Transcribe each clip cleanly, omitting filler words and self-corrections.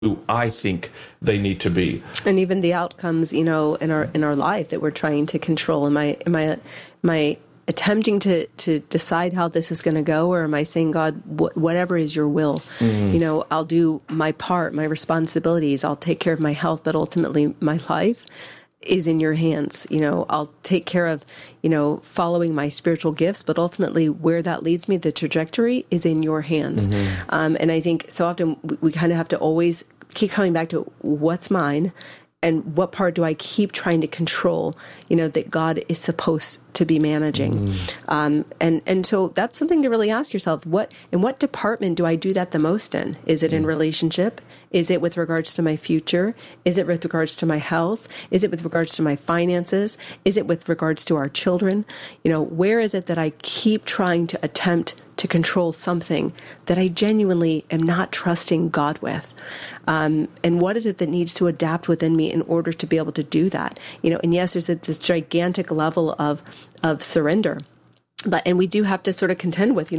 who I think they need to be. And even the outcomes, in our life that we're trying to control. Am I attempting to decide how this is going to go, or am I saying, God, whatever is your will? I'll do my part, my responsibilities. I'll take care of my health, but ultimately my life is in your hands. I'll take care of, following my spiritual gifts, but ultimately where that leads me, the trajectory is in your hands. And I think so often we kind of have to always keep coming back to what's mine and what part do I keep trying to control, that God is supposed to be managing. And so that's something to really ask yourself, in what department do I do that the most in? Is it in relationship? Is it with regards to my future? Is it with regards to my health? Is it with regards to my finances? Is it with regards to our children? Where is it that I keep trying to attempt to control something that I genuinely am not trusting God with? And what is it that needs to adapt within me in order to be able to do that? And yes, there's this gigantic level of surrender. And we do have to sort of contend with,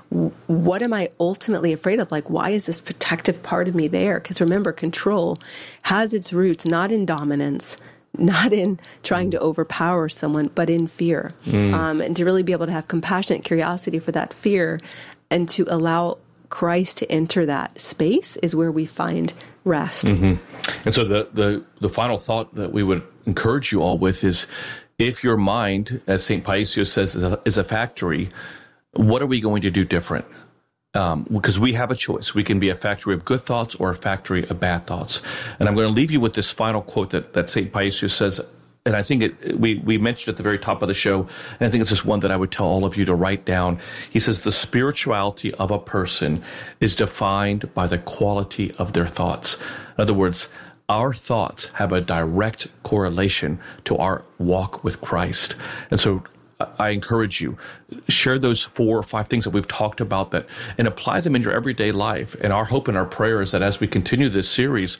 what am I ultimately afraid of? Like, why is this protective part of me there? Because remember, control has its roots not in dominance, not in trying to overpower someone, but in fear. And to really be able to have compassionate curiosity for that fear and to allow Christ to enter that space is where we find rest. And so the final thought that we would encourage you all with is, if your mind, as St. Paisios says, is a factory, what are we going to do different? Because we have a choice. We can be a factory of good thoughts or a factory of bad thoughts. And I'm going to leave you with this final quote that St. Paisios says, and I think we mentioned at the very top of the show, and I think it's just one that I would tell all of you to write down. He says, the spirituality of a person is defined by the quality of their thoughts. In other words, our thoughts have a direct correlation to our walk with Christ. And so I encourage you, share those 4 or 5 things that we've talked about and apply them in your everyday life. And our hope and our prayer is that as we continue this series,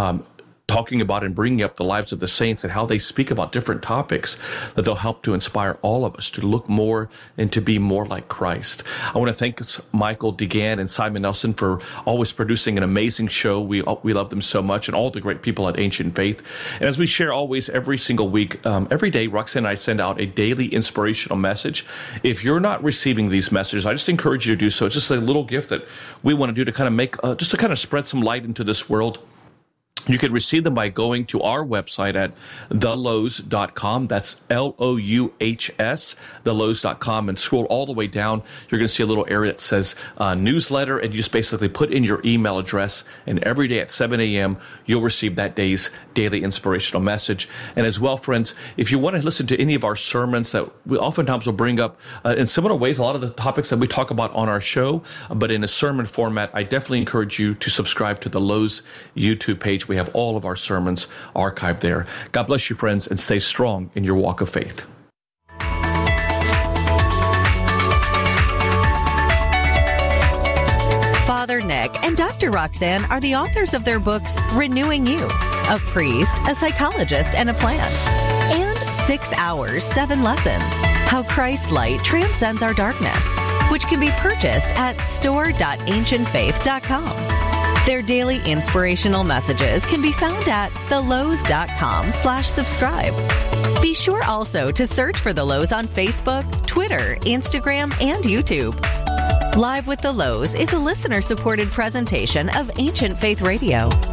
talking about and bringing up the lives of the saints and how they speak about different topics, that they'll help to inspire all of us to look more and to be more like Christ. I want to thank Michael DeGan and Simon Nelson for always producing an amazing show. We love them so much, and all the great people at Ancient Faith. And as we share always every single week, every day, Roxanne and I send out a daily inspirational message. If you're not receiving these messages, I just encourage you to do so. It's just a little gift that we want to do to kind of make, just to kind of spread some light into this world. You can receive them by going to our website at thelowe's.com. That's LOUHS, thelowe's.com, and scroll all the way down. You're going to see a little area that says newsletter, and you just basically put in your email address, and every day at 7 a.m., you'll receive that day's daily inspirational message. And as well, friends, if you want to listen to any of our sermons that we oftentimes will bring up in similar ways, a lot of the topics that we talk about on our show, but in a sermon format, I definitely encourage you to subscribe to the Lowe's YouTube page. We have all of our sermons archived there. God bless you, friends, and stay strong in your walk of faith. Father Nick and Dr. Roxanne are the authors of their books, Renewing You, A Priest, a Psychologist, and a Plan, and 6 Hours, 7 Lessons, How Christ's Light Transcends Our Darkness, which can be purchased at store.ancientfaith.com. Their daily inspirational messages can be found at thelowe's.com/subscribe. Be sure also to search for The Lowe's on Facebook, Twitter, Instagram, and YouTube. Live with The Lowe's is a listener-supported presentation of Ancient Faith Radio.